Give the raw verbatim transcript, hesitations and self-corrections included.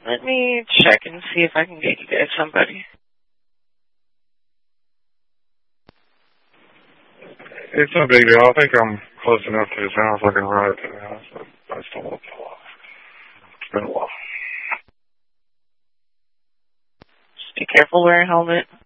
Let me check and see if I can get you guys somebody. It's no big deal. I think I'm close enough to his house I can ride to the house, but I still won't pull off. It's been a while. Just be careful, wear a helmet.